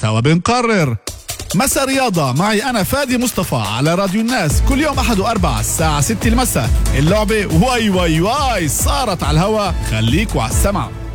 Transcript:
سوا بنقرر. مساء رياضة معي أنا فادي مصطفى على راديو الناس كل يوم أحد وأربعة الساعة 6 المساء. اللعبة واي واي واي صارت على الهوا، خليكوا على السمع.